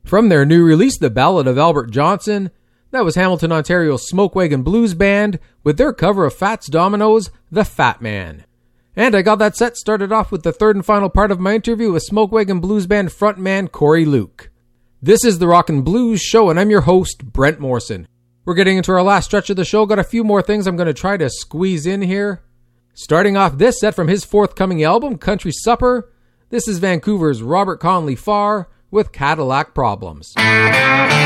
From their new release, The Ballad of Albert Johnson, that was Hamilton, Ontario's Smoke Wagon Blues Band with their cover of Fats Domino's The Fat Man. And I got that set started off with the third and final part of my interview with Smoke Wagon Blues Band frontman Corey Luke. This is the Rockin' Blues Show, and I'm your host, Brent Morrison. We're getting into our last stretch of the show. Got a few more things I'm going to try to squeeze in here. Starting off this set from his forthcoming album, Country Supper, this is Vancouver's Robert Conley Farr with Cadillac Problems.